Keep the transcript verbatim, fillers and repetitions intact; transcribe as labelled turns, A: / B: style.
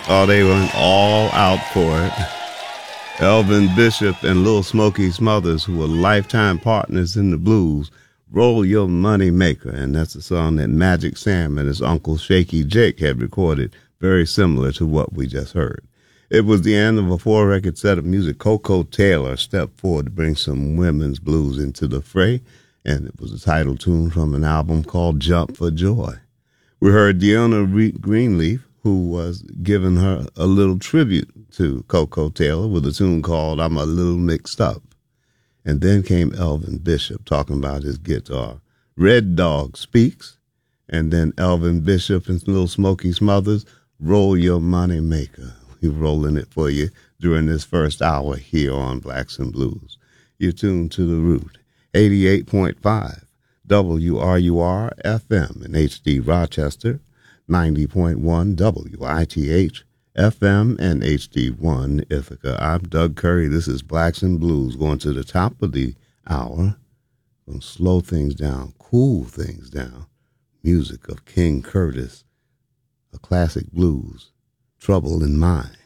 A: Oh, they went all out for it. Elvin Bishop and Lil Smokey Smothers, who were lifetime partners in the blues, Roll Your Money Maker, and that's a song that Magic Sam and his uncle Shaky Jake had recorded, very similar to what we just heard. It was the end of a four-record set of music. Coco Taylor stepped forward to bring some women's blues into the fray, and it was a title tune from an album called Jump for Joy. We heard Deanna Greenleaf, who was giving her a little tribute to Coco Taylor with a tune called I'm a Little Mixed Up. And then came Elvin Bishop talking about his guitar. Red Dog Speaks, and then Elvin Bishop and Little Smokey Smothers, Roll Your Money Maker. We're rolling it for you during this first hour here on Blacks and Blues. You're tuned to The Root, eighty-eight point five W R U R F M in H D Rochester, ninety point one W I T H F M and H D one Ithaca. I'm Doug Curry. This is Blacks and Blues, going to the top of the hour. Gonna slow things down, cool things down. Music of King Curtis, a classic blues, Trouble in Mind.